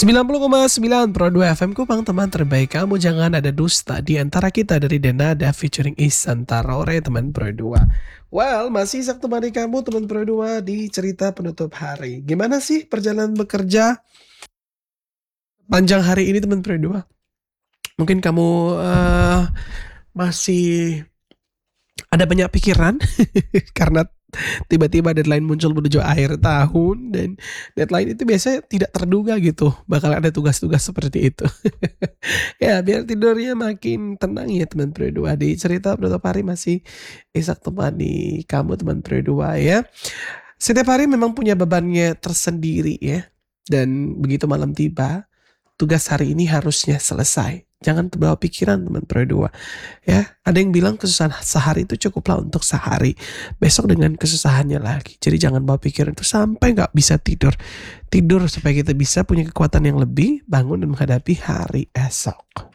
90,9 Pro 2 FM Kupang, teman terbaik kamu, jangan ada dusta di antara kita, dari Denada featuring Ihsan Tarore, teman Pro 2. Well, masih Sabtu temani kamu teman Pro 2 di cerita penutup hari. Gimana sih perjalanan bekerja panjang hari ini teman Pro 2? Mungkin kamu masih ada banyak pikiran karena tiba-tiba deadline muncul menuju akhir tahun, dan deadline itu biasanya tidak terduga gitu bakal ada tugas-tugas seperti itu. Ya, biar tidurnya makin tenang ya teman Pro 2, di cerita penutup hari masih Ishak temani kamu teman Pro 2 ya. Setiap hari memang punya bebannya tersendiri ya, dan begitu malam tiba tugas hari ini harusnya selesai. Jangan terbawa pikiran teman Pro 2 ya. Ada yang bilang kesusahan sehari itu cukuplah untuk sehari, besok dengan kesusahannya lagi. Jadi jangan bawa pikiran itu sampai gak bisa tidur. Tidur supaya kita bisa punya kekuatan yang lebih, bangun dan menghadapi hari esok.